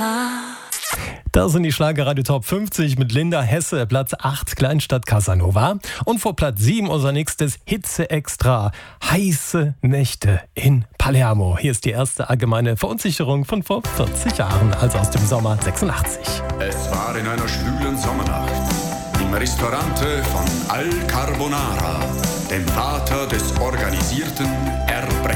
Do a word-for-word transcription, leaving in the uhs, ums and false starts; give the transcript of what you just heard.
war. Da sind die Schlagerradio Top fünfzig mit Linda Hesse, Platz acht, Kleinstadt Casanova. Und vor Platz sieben unser nächstes Hitze Extra, heiße Nächte in Palermo. Hier ist die erste allgemeine Verunsicherung von vor vierzig Jahren, also aus dem Sommer sechsundachtzig. Es war in einer schwülen Sommernacht im Ristorante von Al Carbonara, dem Vater des organisierten Erbrechens.